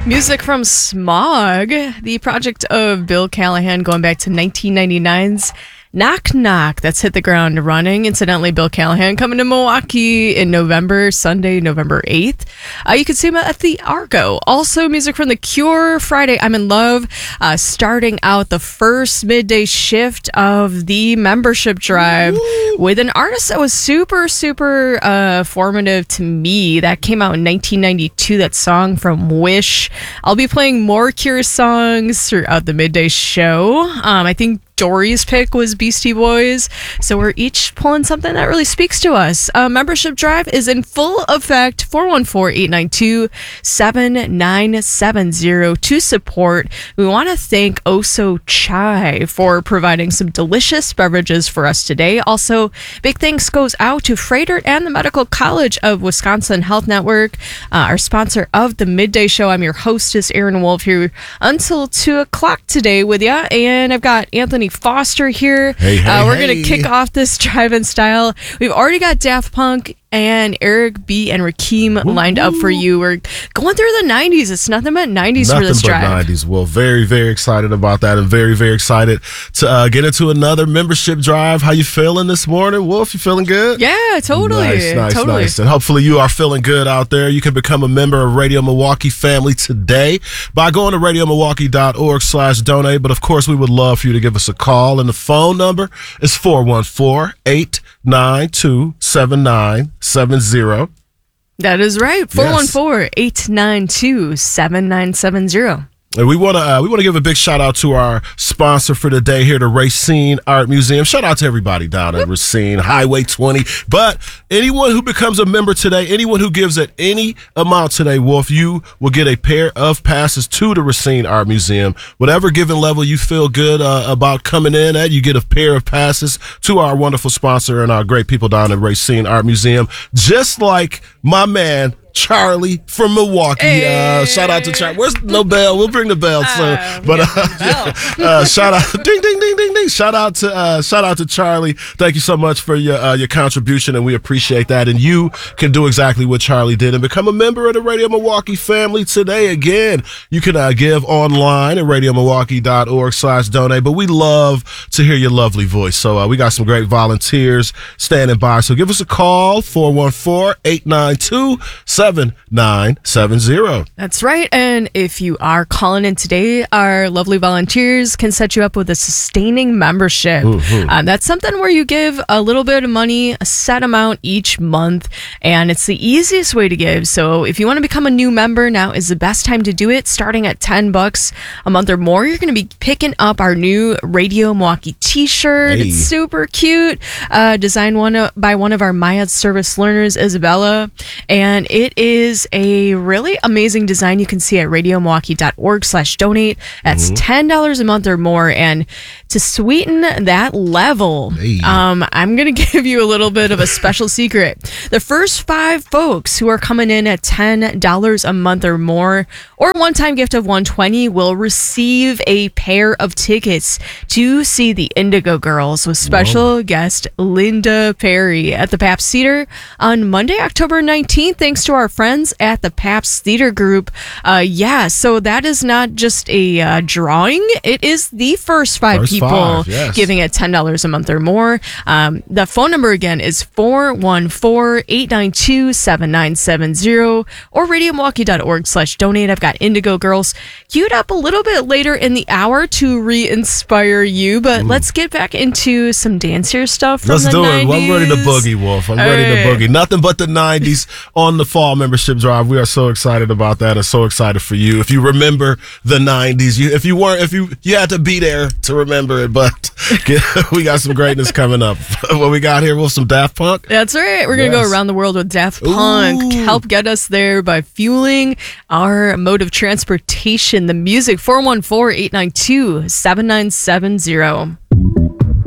Music from Smog, the project of Bill Callahan going back to 1999's Knock Knock. That's hit the ground running. Incidentally, Bill Callahan coming to Milwaukee in November, Sunday, November 8th. You can see him at the Argo. Also, music from The Cure, Friday, I'm in Love, starting out the first midday shift of the membership drive with an artist that was super formative to me. That came out in 1992, that song from Wish. I'll be playing more Cure songs throughout the midday show. I think Dory's pick was Beastie Boys, so we're each pulling something that really speaks to us. Membership drive is in full effect, 414-892-7970 to support. We want to thank Oso Chai for providing some delicious beverages for us today. Also, big thanks goes out to Freighter and the Medical College of Wisconsin Health Network, our sponsor of the Midday Show. I'm your hostess, Erin Wolf, here until 2 o'clock today with you, and I've got Anthony Foster here. We're going to kick off this drive-in style. We've already got Daft Punk and Eric B. and Rakim lined up for you. We're going through the 90s. It's nothing but 90s for this drive. Nothing but 90s. Well, very excited about that, and very excited to get into another membership drive. How you feeling this morning, Wolf? You feeling good? Yeah, totally. Nice. And hopefully you are feeling good out there. You can become a member of Radio Milwaukee family today by going to radiomilwaukee.org/donate. But of course, we would love for you to give us a call, and the phone number is 414-892-7970. That is right. 414-892-7970. And we want to give a big shout out to our sponsor for the day here, the Racine Art Museum. Shout out to everybody down at Racine, Highway 20. But anyone who becomes a member today, anyone who gives at any amount today, Wolf, you will get a pair of passes to the Racine Art Museum. Whatever given level you feel good about coming in at, you get a pair of passes to our wonderful sponsor and our great people down at Racine Art Museum. Just like my man Charlie from Milwaukee. Hey. Shout out to Charlie. Where's no bell? We'll bring the bell soon. But shout out, ding ding ding ding ding. Shout out to Charlie. Thank you so much for your contribution, and we appreciate that. And you can do exactly what Charlie did and become a member of the Radio Milwaukee family today. Again, you can give online at radiomilwaukee.org/donate. But we love to hear your lovely voice. So we got some great volunteers standing by. So give us a call, 414-892-7970. That's right. And if you are calling in today, our lovely volunteers can set you up with a sustaining membership. That's something where you give a little bit of money, a set amount each month, and it's the easiest way to give. So if you want to become a new member, now is the best time to do it. Starting at $10 a month or more, you're going to be picking up our new Radio Milwaukee t-shirt. Hey. It's super cute, designed by one of our Maya service learners, Isabella, and it is a really amazing design you can see at radiomilwaukee.org/donate. That's $10 a month or more. And to sweeten that level, I'm going to give you a little bit of a special secret. The first 5 folks who are coming in at $10 a month or more, or a one-time gift of $120, will receive a pair of tickets to see the Indigo Girls with special guest Linda Perry at the Pabst Theater on Monday, October 19th, thanks to our friends at the Pabst Theater Group. So that is not just a drawing. It is the first 5 people giving it $10 a month or more. The phone number again is 414-892-7970 or radiomilwaukee.org/donate. I've got Indigo Girls queued up a little bit later in the hour to re-inspire you, but let's get back into some dancier stuff from the 90s. Let's do it. I'm ready to boogie, Wolf. I'm ready to boogie. Nothing but the 90s on the fall membership drive. We are so excited about that and so excited for you. If you remember the 90s, you had to be there to remember it, but we got some greatness coming up. What we got here, Wolf, some Daft Punk? That's right. We're going to go around the world with Daft Punk to help get us there by fueling our mode of transportation. The music, 414-892-7970.